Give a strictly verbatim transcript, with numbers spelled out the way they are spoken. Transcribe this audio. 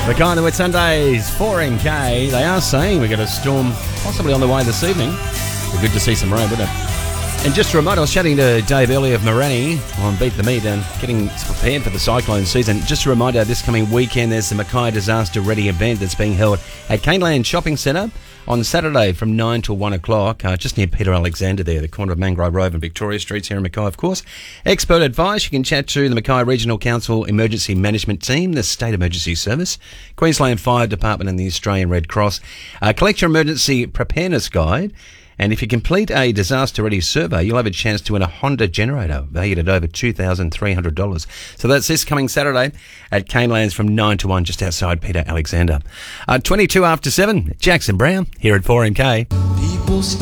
Mackay and the Whitsundays, four N K. They are saying we got a storm possibly on the way this evening. Be good to see some rain, wouldn't it? And just a reminder, I was chatting to Dave earlier of Morani on Beat the Meat and getting prepared for the cyclone season. Just a reminder, this coming weekend there's the Mackay Disaster Ready event that's being held at Caneland Shopping Centre on Saturday from nine till one o'clock, uh, just near Peter Alexander there, the corner of Mangrove Road and Victoria Streets here in Mackay, of course. Expert advice, you can chat to the Mackay Regional Council Emergency Management Team, the State Emergency Service, Queensland Fire Department and the Australian Red Cross. Uh, collect your emergency preparedness guide, and if you complete a disaster-ready survey, you'll have a chance to win a Honda generator valued at over two thousand three hundred dollars. So that's this coming Saturday at Canelands from nine to one, just outside Peter Alexander. Uh, twenty-two after seven, Jackson Brown here at four N K. People